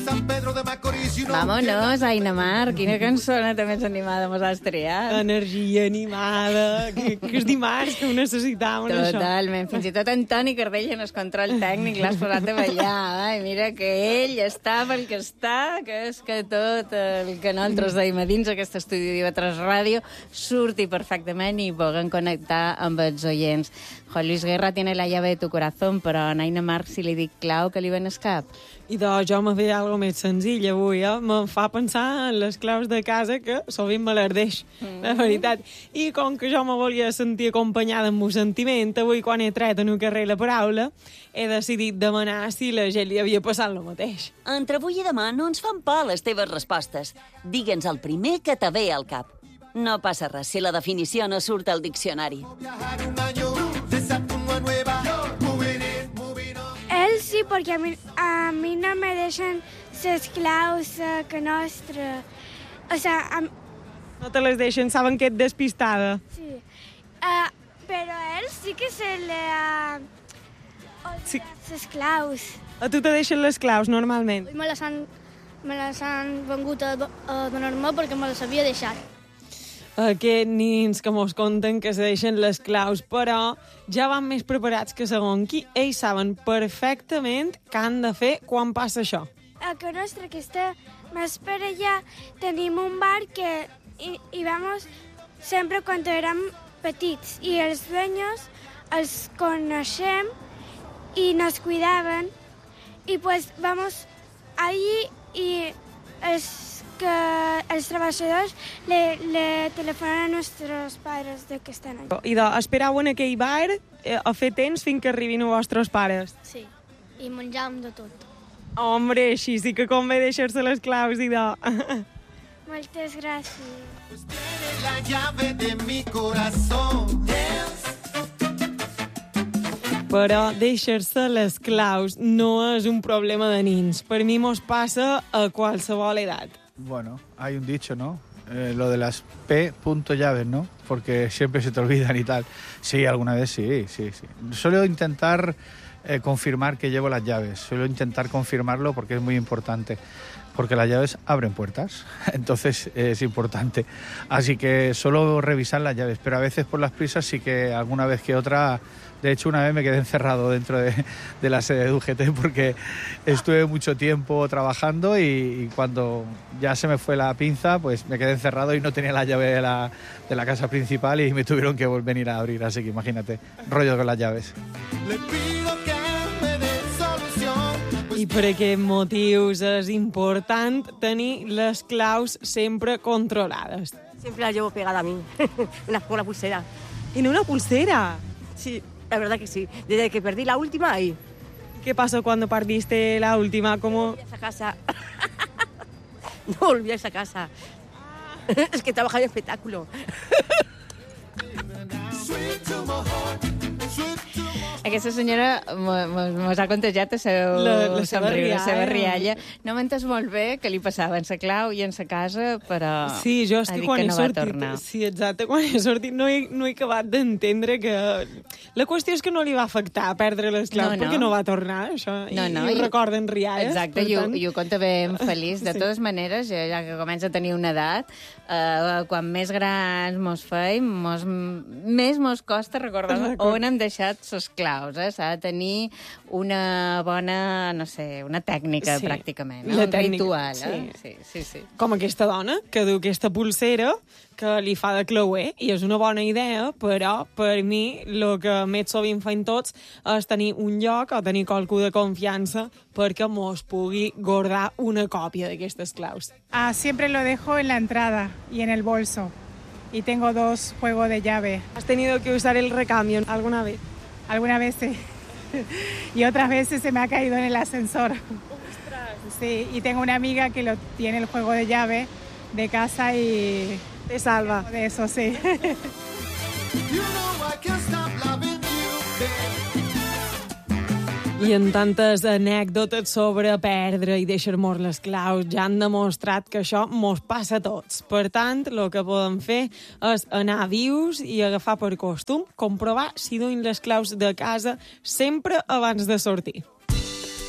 San Pedro de Macorís i no... Vámonos, Aina Mar, quina cançoneta més animada mos has triat. Energia animada, que és dimarts, que ho necessitàvem, això. Totalment, fins i tot Antoni Cardell en el control tècnic l'has posat a ballar. Ai, mira que ell està pel que està, que és que tot el que nosaltres deim a dins aquest estudi d'IV3 Ràdio surti perfectament i puguem connectar amb els oients. Juan Luis Guerra tiene la llave de tu corazón, però a Aina Mar, si li dic clau, que li ven el cap. I doncs jo m'he fet alguna més senzill avui, Me'n fa pensar en les claus de casa que sovint me l'ardeix, la veritat. I com que jo me volia sentir acompanyada amb un sentiment, avui quan he tret en un carrer la paraula, he decidit demanar si la gent li havia passat el mateix. Entre avui i demà no ens fan por les teves respostes. Digue'ns el primer que te ve al cap. No passa res si la definició no surt al diccionari. Viajar un año, desata una nueva, moving in, moving on. Él sí, porque a mí no me dejan ses claus que nostra. O sea, No te les deixen, saben que ets despistada. sí. Pero a él sí que se le ha... Sí. Ses claus. A tu te deixen les claus, normalment. Me les han vengut a donar-me perquè me les havia deixat. Aquests nins que mos conten que se deixen les claus, però ja van més preparats que segon qui. Ells saben perfectament què han de fer quan passa això. A que nostra, que està més per allà, tenim un bar que hi vamos sempre quan érem petits i els dueños els coneixem y nos cuidaban y pues vamos allí y els treballadors le telefonen a nostres pares de que estan allà. I esperau en aquell bar a fer temps fins que arribin els vostres pares. Sí, i menjàvem de tot. Hombre, així sí que convé deixar-se les claus, Moltes gràcies. Pues tiene la llave de mi corazón. Però deixar-se les claus no és un problema de nins. Per mi mos passa a qualsevol edat. Bueno, hay un dicho, ¿no? Lo de las P. llaves, ¿no? Porque siempre se te olvidan y tal. Sí, alguna vez sí. Suelo intentar confirmar que llevo las llaves. Suelo intentar confirmarlo porque es muy importante. Porque las llaves abren puertas, entonces es importante. Así que suelo revisar las llaves, pero a veces por las prisas sí que alguna vez que otra... De hecho, una vez me quedé encerrado dentro de la sede de UGT porque estuve mucho tiempo trabajando y cuando ya se me fue la pinza, pues me quedé encerrado y no tenía la llave de la casa principal y me tuvieron que venir a abrir. Así que imagínate, rollo con las llaves. Le pido que me dé solución. I per aquests motius és important tenir les claus sempre controlades. Siempre la llevo pegada a mí, una pulsera. ¿En una pulsera? Sí, la verdad que sí. Desde que perdí la última, ahí. ¿Qué pasó cuando perdiste la última? ¿Cómo? Volví a esa casa. No volví a esa casa. Es que trabajaba en espectáculo. Sweet to my heart, sweet to my heart. Aquesta senyora mos ha contagiat el seu La seva somriure, la seva rialla. rialla. No m'entens molt bé què li passava en sa clau i en sa casa, però Sí, jo és ha que dit quan que he no va sortit... tornar. Sí, exacte, quan he sortit no he acabat d'entendre que... La qüestió és que no li va afectar perdre les claus, No. perquè no va tornar, això. No, I ho recorden rialles. Exacte, per tant... i ho conta ben feliç. De Sí. totes maneres, ja que comença a tenir una edat, quan més grans mos feim, més mos costa recordar on hem deixat les claus. S'ha de tenir una bona, no sé, una tècnica, Sí. pràcticament. La Un tècnica, ritual. Sí. Com aquesta dona que du aquesta pulsera que li fa de clauer, i és una bona idea, però per mi el que més sovint feim tots és tenir un lloc o tenir qualcú de confiança perquè mos pugui guardar una còpia d'aquestes claus. Siempre lo dejo en la entrada y en el bolso. Y tengo 2 juegos de llave. ¿Has tenido que usar el recambio alguna vez? Algunas veces. Y otras veces se me ha caído en el ascensor. Sí, y tengo una amiga que tiene el juego de llave de casa y... Te salva. De eso, sí. You know I can't stop loving you, babe. I en tantes anècdotes sobre perdre i deixar-nos les claus ja han demostrat que això mos passa a tots. Per tant, el que podem fer és anar vius i agafar per costum comprovar si duim les claus de casa sempre abans de sortir.